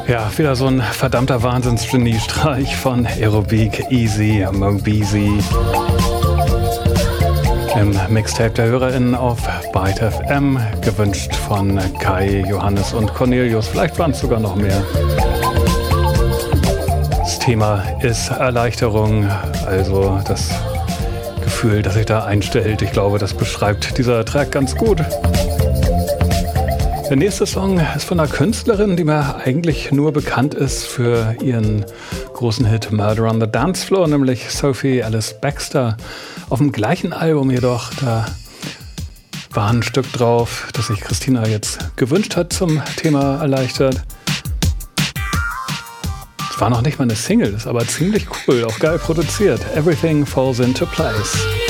Ja, wieder so ein verdammter Wahnsinns-Geniestreich von Aerobeek, Easy, Mobeezy. Im Mixtape der HörerInnen auf Byte FM, gewünscht von Kai, Johannes und Cornelius. Vielleicht waren es sogar noch mehr. Das Thema ist Erleichterung, also das Gefühl, das sich da einstellt. Ich glaube, das beschreibt dieser Track ganz gut. Der nächste Song ist von einer Künstlerin, die mir eigentlich nur bekannt ist für ihren großen Hit Murder on the Dance Floor, nämlich Sophie Alice Baxter. Auf dem gleichen Album jedoch, da war ein Stück drauf, das sich Christina jetzt gewünscht hat zum Thema Erleichtert. Es war noch nicht mal eine Single, ist aber ziemlich cool, auch geil produziert. Everything Falls into Place.